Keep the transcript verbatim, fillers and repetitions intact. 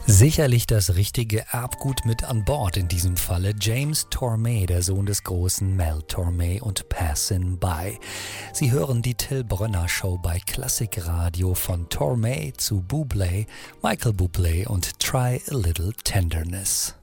Sicherlich das richtige Erbgut mit an Bord in diesem Falle. James Tormé, der Sohn des großen Mel Tormé und Passin' By. Sie hören die Till Brönner Show bei Klassikradio von Tormé zu Bublé, Michael Bublé und Try a Little Tenderness.